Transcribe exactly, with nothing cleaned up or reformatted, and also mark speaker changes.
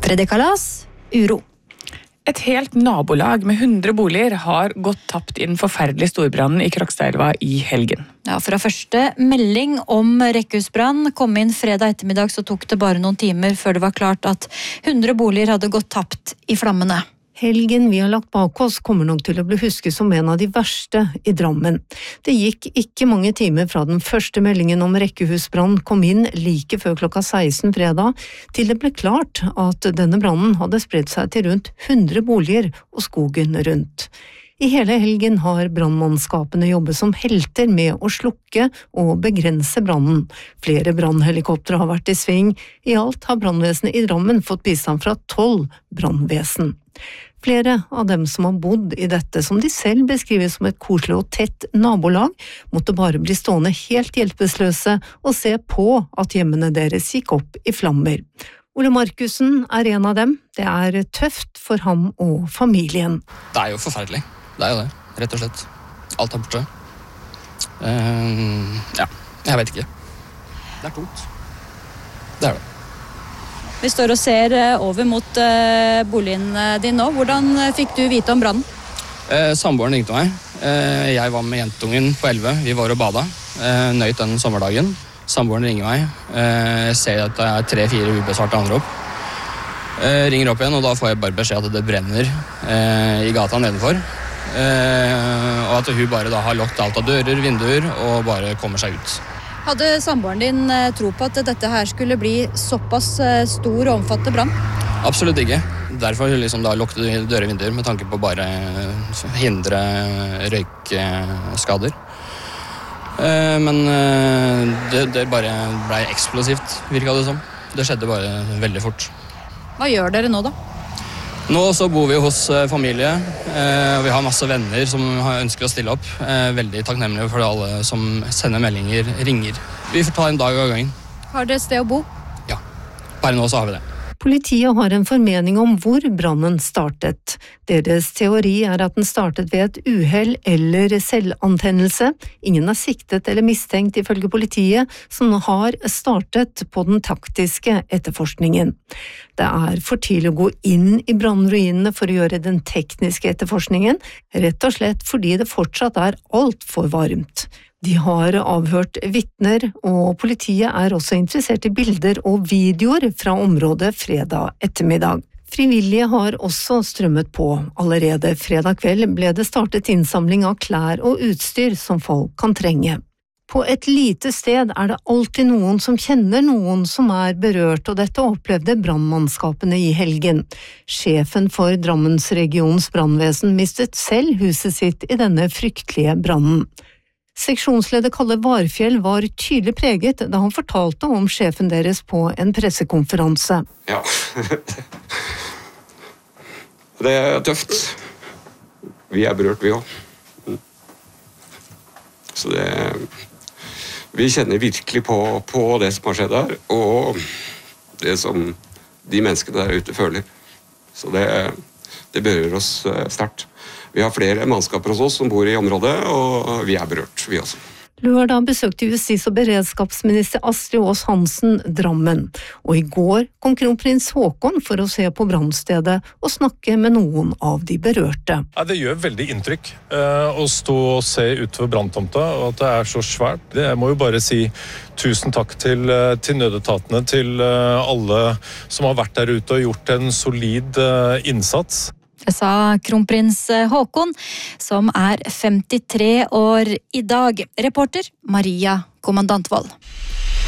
Speaker 1: Freddy Kalas, uro.
Speaker 2: Et helt nabolag med hundre boliger har gått tapt i den forferdelige storbrannen i Krokstadelva i helgen.
Speaker 1: Ja, fra første melding om rekkehusbrann kom inn fredag ettermiddag, så tok det bare noen timer før det var klart at hundre boliger hadde gått tapt i flammene.
Speaker 3: Helgen vi har lagt bak oss kommer nok til å bli husket som en av de verste i Drammen. Det gikk ikke mange timer fra den første meldingen om rekkehusbrann kom inn like før klokka seksten fredag, til det ble klart at denne brannen hadde spredt seg til rundt hundre boliger og skogen rundt. I hele helgen har brannmannskapene jobbet som helter med å slukke og begrense brannen. Flere brannhelikoptre har vært i sving. I alt har brannvesenet i Drammen fått bistand fra tolv brannvesen. Flere av dem som har bodd i dette, som de selv beskriver som et koselig og tett nabolag, måtte bare bli stående helt hjelpeløse og se på at hjemmene deres gikk opp i flammer. Ole Markussen er en av dem. Det er tøft for ham og familien.
Speaker 4: Det er jo forferdelig. Det er jo det, rett og slett. Alt er borte. Uh, ja, jeg vet ikke. Det er tungt. Det er det.
Speaker 1: Vi står og ser over mot uh, boligen din nå. Hvordan fikk du vite om brannen?
Speaker 4: Uh, samboeren ringte meg. Uh, jeg var med jentungen på elleve. Vi var og bada. Uh, nøyt den sommerdagen. Samboeren ringer meg. Uh, jeg ser at det er tre-fire ubesvarte anrop. Uh, ringer opp igjen, og da får jeg bare beskjed at det brenner uh, i gata nedenfor. Uh, og at hun bare da har lukket alt av dører, vinduer, og bare kommer seg ut.
Speaker 1: Hadde samboeren din tro på at dette her skulle bli såpass stor og omfattende brann?
Speaker 4: Absolutt ikke. Derfor liksom da lukket dører og vinduer med tanke på bare hindre røykskader. Uh, men uh, det, det bare ble eksplosivt, virket det som. Det skjedde bare veldig fort.
Speaker 1: Hva gjør dere nå da?
Speaker 4: Nå så bor vi hos familie, og vi har masse venner som ønsker å stille opp. Veldig takknemlige for alle som sender meldinger, ringer. Vi får ta en dag av gangen.
Speaker 1: Har dere et sted å bo?
Speaker 4: Ja, per nå så har vi det.
Speaker 3: Politiet har en formening om hvor brannen startet. Deres teori er at den startet ved et uhell eller selvantennelse. Ingen er siktet eller mistenkt ifølge politiet, som har startet på den taktiske etterforskningen. Det er for tidlig å gå inn i brannruinene for å gjøre den tekniske etterforskningen, rett og slett fordi det fortsatt er alt for varmt. De har avhørt vitner, og politiet er også interessert i bilder og videoer fra området fredag ettermiddag. Frivillige har også strømmet på. Allerede fredag kveld ble det startet innsamling av klær og utstyr som folk kan trenge. På et lite sted er det alltid noen som kjenner noen som er berørt, og dette opplevde brannmannskapene i helgen. Sjefen for Drammensregionens brannvesen mistet selv huset sitt i denne fryktelige brannen. Seksjonsleder Kalle Varfjell var tydelig preget da han fortalte om sjefen deres på en pressekonferanse.
Speaker 5: Ja, det er tøft. Vi er berørt, vi også. Så det, vi kjenner virkelig på, på det som har skjedd her, og det som de menneskene der ute føler. Så det, det berører oss sterkt. Vi har flere mannskaper hos oss som bor i området, og vi er berørt, vi også.
Speaker 3: Lørdag besøkte justis- og beredskapsminister Astrid Aas Hansen Drammen, og i går kom kronprins Haakon for å se på brannstedet og snakke med noen av de berørte.
Speaker 6: Ja, det gjør veldig inntrykk uh, å stå og se utover branntomta, og at det er så svært. Det, jeg må jo bare si tusen takk til, til nødetatene, til uh, alle som har vært der ute og gjort en solid uh, innsats.
Speaker 1: Det sa kronprins Haakon, som er femtitre år i dag. Reporter Maria Kommandantvold.